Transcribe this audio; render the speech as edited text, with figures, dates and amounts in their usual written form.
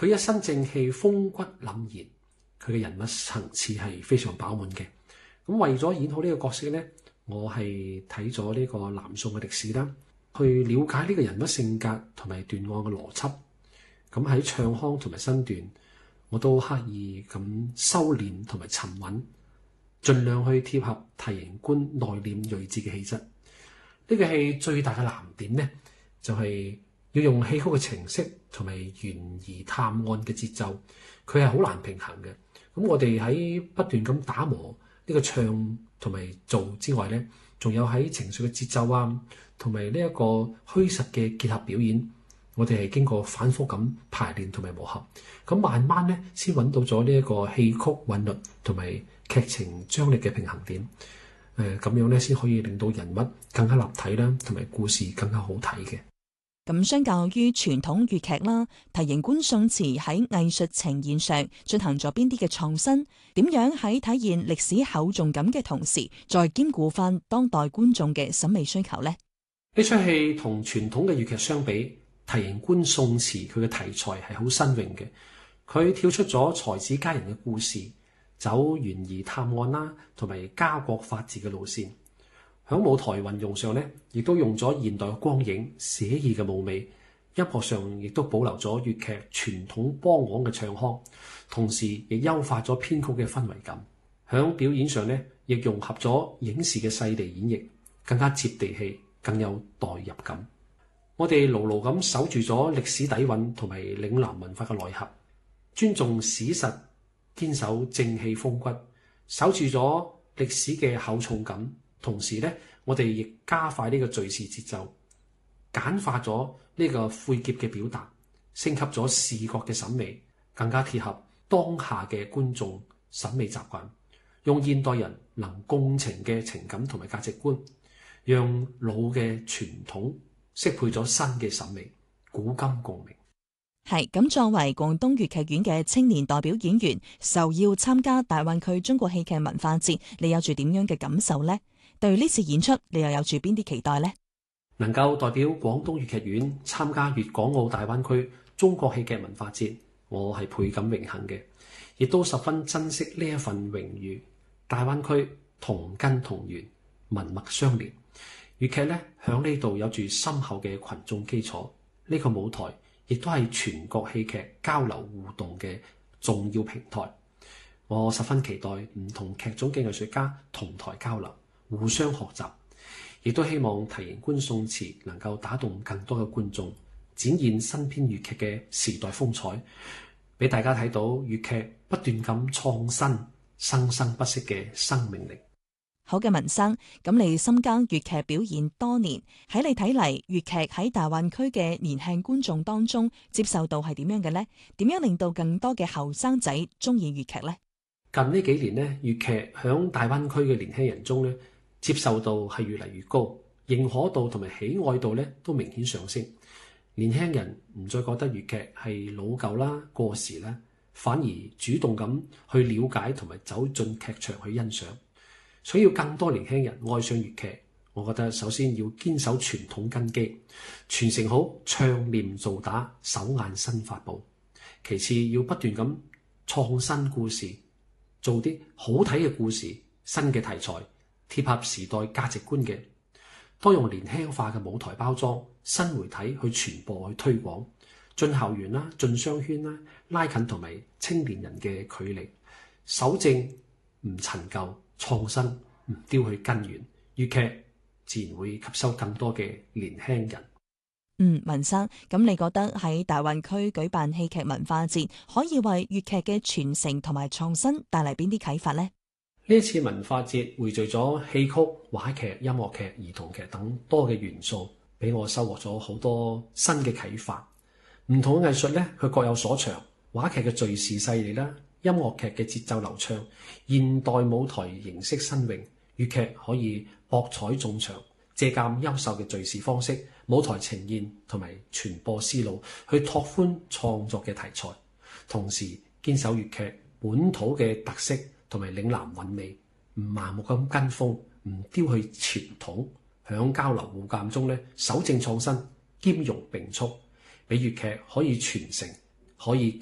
佢一身正氣，風骨凜然，佢嘅人物層次係非常飽滿嘅。咁為咗演好呢個角色呢，我係睇咗呢個南宋嘅歷史啦，去了解呢個人物性格同埋斷案嘅邏輯。咁喺唱腔同埋身段，我都刻意咁修煉同埋沉穩，盡量去貼合提刑官內斂睿智嘅氣質。呢個戲最大嘅難點呢，就係要用戲曲嘅程式同埋懸疑探案嘅節奏，佢係好難平衡嘅。咁我哋喺不斷咁打磨呢個唱同埋做之外呢，仲有喺情緒嘅節奏啊，同埋呢一個虛實嘅結合表演，我哋係經過反覆咁排練同埋磨合，咁慢慢呢先揾到咗呢一個戲曲韻律同埋劇情張力嘅平衡點。咁樣呢先可以令到人物更加立體啦，同埋故事更加好睇嘅。 咁相較於傳統粵劇啦，提刑官宋詞喺藝術呈現上進行咗邊啲嘅創新？點樣喺體現歷史厚重感嘅同時，再兼顧翻當代觀眾嘅審美需求呢？ 呢出戲同傳統嘅粵劇相比，提刑官宋詞佢嘅題材係好新穎嘅。佢跳出咗才子佳人嘅故事，走懸疑探案啦，同埋家國法治嘅路線。喺舞台運用上呢，亦都用咗現代嘅光影、寫意嘅舞美，音樂上亦都保留咗粵劇傳統梆黃嘅唱腔，同時亦優化咗編曲嘅氛圍感。喺表演上呢，亦融合咗影視嘅細膩演繹，更加接地氣，更有代入感。我哋牢牢咁守住咗歷史底蘊同埋嶺南文化嘅內核，尊重史實，堅守正氣風骨，守住咗歷史嘅厚重感。同時呢，我哋亦加快呢個敘事節奏，簡化咗呢個晦澀嘅表達，升級咗視覺嘅審美，更加貼合當下嘅觀眾審美習慣，用現代人能共情嘅情感同埋價值觀，讓老嘅傳統適配咗新嘅審美，古今共鳴。 係咁，作為廣東粵劇院嘅青年代表演員，受邀參加大灣區中國戲劇文化節，你有住點樣嘅感受呢？對呢次演出，你又有住邊啲期待呢？ 能夠代表廣東粵劇院參加粵港澳大灣區中國戲劇文化節，我係倍感榮幸嘅，亦都十分珍惜呢一份榮譽。大灣區同根同源，文脈相連，粵劇呢響呢度有住深厚嘅群眾基礎，呢個舞台亦都係全國戲劇交流互動嘅重要平台。我十分期待唔同劇種嘅藝術家同台交流，互相學習，亦都希望提刑官宋詞能夠打動更多嘅觀眾，展現新編粵劇嘅時代風采，俾大家睇到粵劇不斷咁創新，生生不息嘅生命力。 好嘅，文生，咁你深耕粵劇表演多年，喺你睇嚟，粵劇喺大灣區嘅年輕觀眾當中接受度係點樣嘅呢？點樣令到更多嘅後生仔中意粵劇呢？ 近呢幾年呢，粵劇響大灣區嘅年輕人中呢，接受度係越嚟越高，認可度同埋喜愛度呢都明顯上升。年輕人唔再覺得粵劇係老舊啦、過時啦，反而主動咁去了解同埋走進劇場去欣賞。想要更多年輕人愛上粵劇，我覺得首先要堅守傳統根基，傳承好唱念做打手眼身法步。其次要不斷咁創新故事，做啲好睇嘅故事、新嘅題材，貼合時代價值觀嘅，多用年輕化嘅舞台包裝、新媒體去傳播、去推廣，進校園啦、進商圈啦，拉近同埋青年人嘅距離，守正唔陳舊，創新唔丟去根源，粵劇自然會吸收更多嘅年輕人。 文生，咁你覺得喺大灣區舉辦戲劇文化節，可以為粵劇嘅傳承同埋創新帶嚟邊啲啟發呢？ 呢一次文化節匯聚咗戲曲、話劇、音樂劇、兒童劇等多嘅元素，俾我收穫咗好多新嘅啟發。唔同嘅藝術呢，佢各有所長。話劇嘅敘事細膩啦，音樂劇嘅節奏流暢，現代舞台形式新穎，粵劇可以博采眾長，借鑑優秀嘅敘事方式、舞台呈現同埋傳播思路，去拓寬創作嘅題材，同時堅守粵劇本土嘅特色同埋嶺南韻味，唔盲目咁跟風，唔丟去傳統，響交流互鑑中呢，守正創新，兼容並蓄，俾粵劇可以傳承，可以